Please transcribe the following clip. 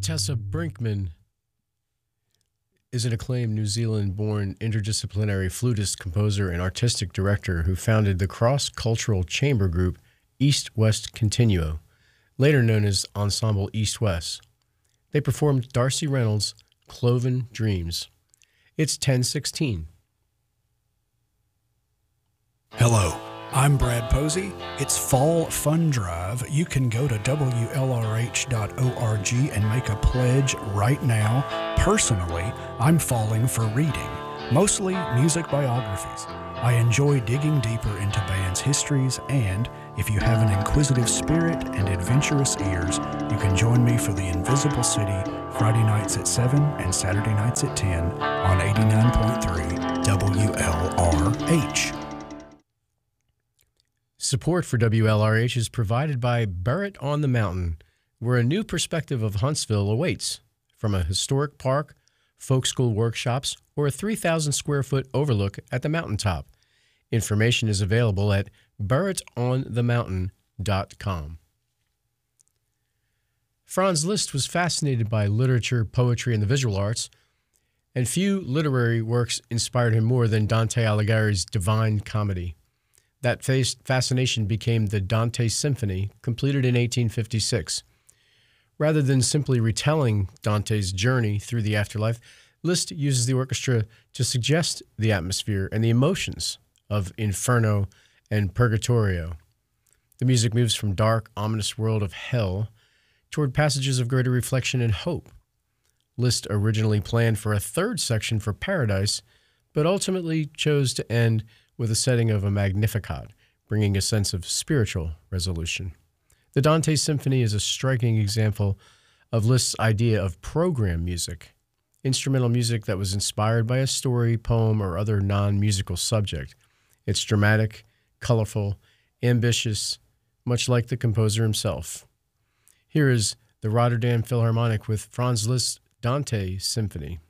Tessa Brinkman is an acclaimed New Zealand-born interdisciplinary flutist, composer, and artistic director who founded the cross-cultural chamber group East-West Continuo, later known as Ensemble East-West. They performed Darcy Reynolds' Cloven Dreams. It's 10:16. Hello, I'm Brad Posey. It's Fall Fun Drive. You can go to WLRH.org and make a pledge right now. Personally, I'm falling for reading, mostly music biographies. I enjoy digging deeper into bands' histories, and if you have an inquisitive spirit and adventurous ears, you can join me for The Invisible City Friday nights at 7 and Saturday nights at 10 on 89.3 WLRH. Support for WLRH is provided by Barrett on the Mountain, where a new perspective of Huntsville awaits, from a historic park, folk school workshops, or a 3,000-square-foot overlook at the mountaintop. Information is available at barrettonthemountain.com. Franz Liszt was fascinated by literature, poetry, and the visual arts, and few literary works inspired him more than Dante Alighieri's Divine Comedy. That fascination became the Dante Symphony, completed in 1856. Rather than simply retelling Dante's journey through the afterlife, Liszt uses the orchestra to suggest the atmosphere and the emotions of Inferno and Purgatorio. The music moves from dark, ominous world of hell toward passages of greater reflection and hope. Liszt originally planned for a third section for Paradise, but ultimately chose to end with a setting of a Magnificat, bringing a sense of spiritual resolution. The Dante Symphony is a striking example of Liszt's idea of program music, instrumental music that was inspired by a story, poem, or other non-musical subject. It's dramatic, colorful, ambitious, much like the composer himself. Here is the Rotterdam Philharmonic with Franz Liszt's Dante Symphony.